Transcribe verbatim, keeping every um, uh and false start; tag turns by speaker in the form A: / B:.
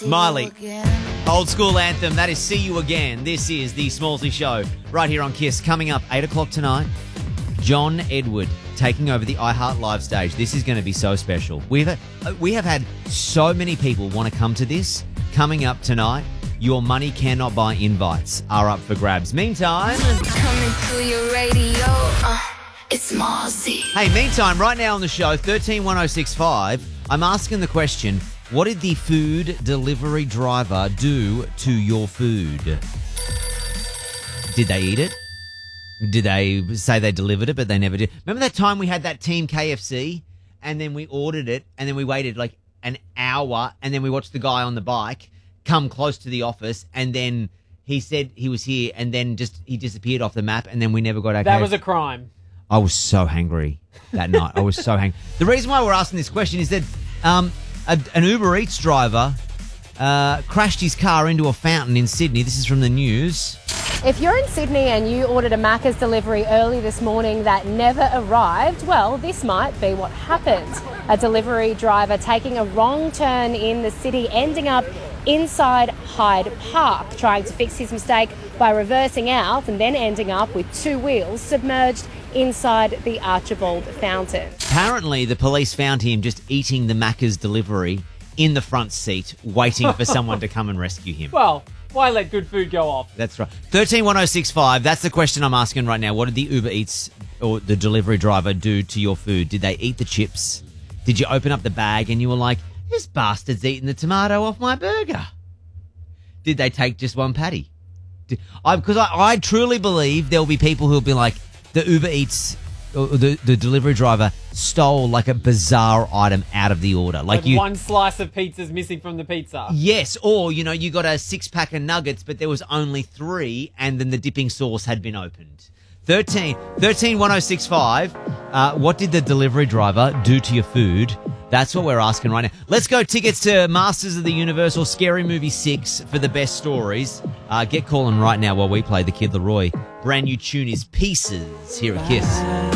A: Miley, old school anthem. That is See You Again. This is the Smallsy Show right here on Kiss. Coming up eight o'clock tonight, John Edward taking over the iHeart Live stage. This is going to be so special. We've had, we have had so many people want to come to this. Coming up tonight, your money cannot buy invites are up for grabs. Meantime,
B: coming through your radio, uh, it's Smallsy.
A: Hey, meantime, right now on the show, thirteen one oh six five, I'm asking the question, what did the food delivery driver do to your food? Did they eat it? Did they say they delivered it, but they never did? Remember that time we had that Team K F C and then we ordered it and then we waited like an hour and then we watched the guy on the bike come close to the office and then he said he was here and then just he disappeared off the map and then we never got our
C: That
A: K F C.
C: was a crime.
A: I was so hangry that night. I was so hangry. The reason why we're asking this question is that um, a, an Uber Eats driver uh, crashed his car into a fountain in Sydney. This is from the news.
D: If you're in Sydney and you ordered a Macca's delivery early this morning that never arrived, well, this might be what happened. A delivery driver taking a wrong turn in the city, ending up inside Hyde Park, trying to fix his mistake by reversing out and then ending up with two wheels submerged inside the Archibald fountain.
A: Apparently, the police found him just eating the Macca's delivery in the front seat, waiting for someone to come and rescue him.
C: Well, why let good food go off?
A: That's right. thirteen one oh six five, that's the question I'm asking right now. What did the Uber Eats or the delivery driver do to your food? Did they eat the chips? Did you open up the bag and you were like, this bastard's eating the tomato off my burger? Did they take just one patty? Because I, I, I truly believe there will be people who will be like, the Uber Eats, or the, the delivery driver stole like a bizarre item out of the order. Like,
C: Like
A: you,
C: one slice of pizza's missing from the pizza.
A: yes, or, you know, you got a six-pack of nuggets, but there was only three, and then the dipping sauce had been opened. thirteen, thirteen one oh six five, uh, what did the delivery driver do to your food? That's what we're asking right now. Let's go tickets to Masters of the Universe or Scary Movie six for the best stories. Uh, get calling right now while we play the Kid Laroi. Brand new tune is Pieces here at Kiss.